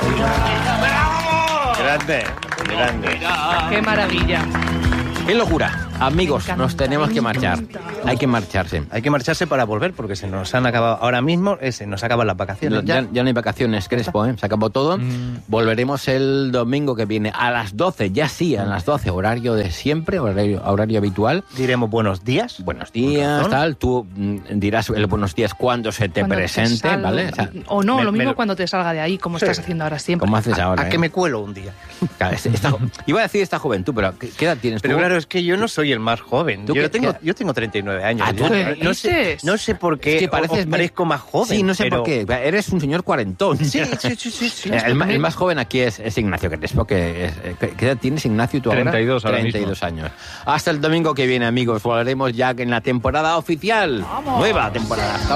Grande. ¡Qué maravilla! ¡Qué locura! Amigos, nos tenemos que marchar. Hay que marcharse. Hay que marcharse para volver, porque se nos han acabado ahora mismo, se nos acaban las vacaciones. Ya no hay vacaciones, Crespo, ¿eh? Se acabó todo. Volveremos el domingo que viene a las 12, ya sí, a las 12, horario de siempre, horario habitual. Diremos buenos días. Buenos días, tal. Tú dirás el buenos días cuando se te presente, ¿vale? O no, lo mismo cuando te salga de ahí, como estás haciendo ahora siempre. ¿Cómo haces ahora? ¿A qué me cuelo un día? Claro, iba a decir esta juventud, pero ¿qué edad tienes tú? Pero claro, es que yo no soy el más joven. Yo tengo 39 años. No sé por qué es que parezco más joven. Sí, no sé por qué. Eres un señor cuarentón. Sí. El más joven aquí es Ignacio Crespo. ¿Qué edad tienes, Ignacio, tú ahora? 32 ahora 32 mismo. años. Hasta el domingo que viene, amigos. Volveremos ya en la temporada oficial. ¡Vamos! Nueva temporada. Hasta